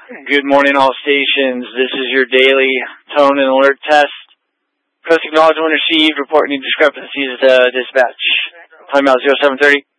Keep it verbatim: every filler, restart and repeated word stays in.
Good morning, all stations. This is your daily tone and alert test. Press acknowledgement received. Report any discrepancies to dispatch. Timeout zero seven thirty.